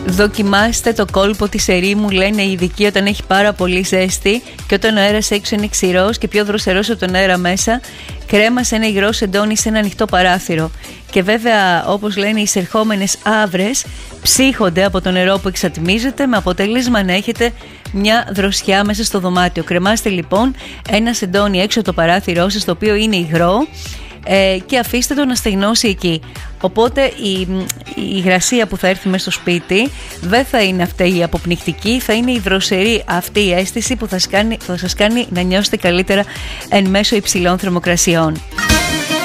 Δοκιμάστε το κόλπο της ερήμου, λένε οι ειδικοί, όταν έχει πάρα πολύ ζέστη και όταν ο αέρας έξω είναι ξηρός και πιο δροσερός από τον αέρα μέσα. Κρέμασε ένα υγρό σεντόνι σε ένα ανοιχτό παράθυρο. Και βέβαια, όπως λένε οι εισερχόμενες άβρες, ψύχονται από το νερό που εξατμίζεται, με αποτέλεσμα να έχετε μια δροσιά μέσα στο δωμάτιο. Κρεμάστε λοιπόν ένα σεντόνι έξω από το παράθυρό σας, το οποίο είναι υγρό, και αφήστε το να στεγνώσει εκεί. Οπότε η υγρασία που θα έρθει μέσα στο σπίτι δεν θα είναι αυτή η αποπνιχτική, θα είναι η δροσερή αυτή η αίσθηση που θα σας κάνει να νιώσετε καλύτερα εν μέσω υψηλών θερμοκρασιών.